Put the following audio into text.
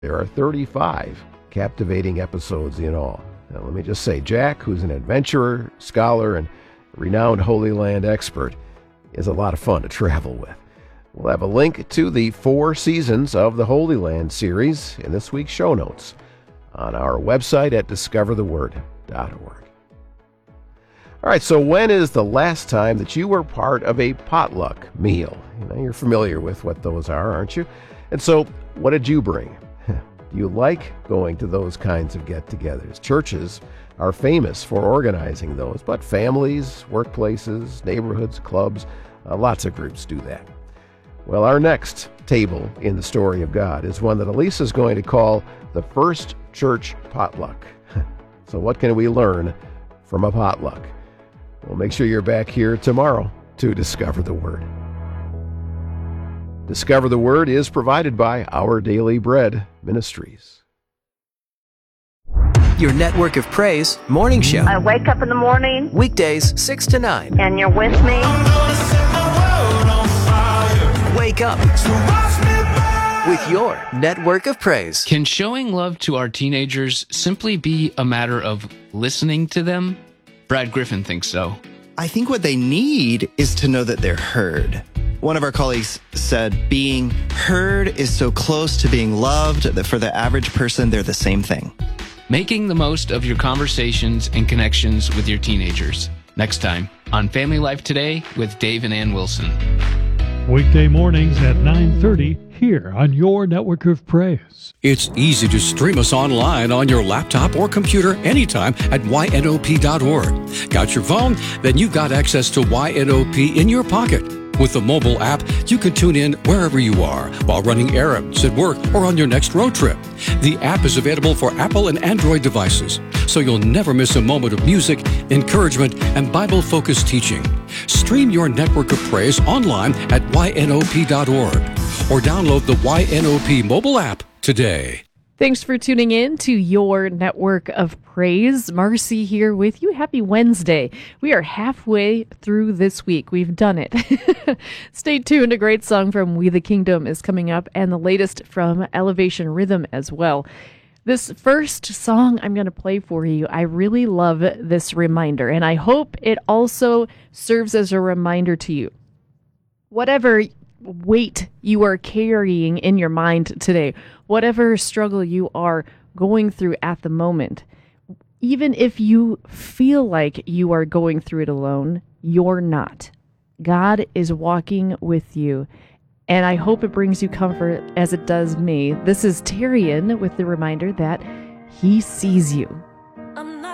There are 35 captivating episodes in all. Now, let me just say, Jack, who's an adventurer, scholar, and renowned Holy Land expert, is a lot of fun to travel with. We'll have a link to the 4 seasons of the Holy Land series in this week's show notes on our website at discovertheword.org. All right, so when is the last time that you were part of a potluck meal? You're familiar with what those are, aren't you? And so, what did you bring? Do you like going to those kinds of get-togethers? Churches are famous for organizing those, but families, workplaces, neighborhoods, clubs, lots of groups do that. Well, our next table in the story of God is one that Elisa is going to call the first church potluck. So what can we learn from a potluck? Well, make sure you're back here tomorrow to Discover the Word. Discover the Word is provided by Our Daily Bread Ministries. Your network of praise morning show. I wake up in the morning. Weekdays 6 to 9. And you're with me. Wake up with your network of praise. Can showing love to our teenagers simply be a matter of listening to them? Brad Griffin thinks so. I think what they need is to know that they're heard. One of our colleagues said being heard is so close to being loved that for the average person, they're the same thing. Making the most of your conversations and connections with your teenagers. Next time on Family Life Today with Dave and Ann Wilson. Weekday mornings at 9:30 here on your network of praise. It's easy to stream us online on your laptop or computer anytime at ynop.org. Got your phone? Then you've got access to YNOP in your pocket. With the mobile app, you can tune in wherever you are while running errands, at work, or on your next road trip. The app is available for Apple and Android devices, so you'll never miss a moment of music, encouragement, and Bible-focused teaching. Stream your network of praise online at ynop.org or download the YNOP mobile app today. Thanks for tuning in to your network of praise. Marcy here with you. Happy Wednesday. We are halfway through this week. We've done it. Stay tuned. A great song from We the Kingdom is coming up, and the latest from Elevation Rhythm as well. This first song I'm going to play for you, I really love this reminder, and I hope it also serves as a reminder to you. Whatever weight you are carrying in your mind today, whatever struggle you are going through at the moment, even if you feel like you are going through it alone, you're not. God is walking with you, and I hope it brings you comfort as it does me. This is Terrian with the reminder that He sees you.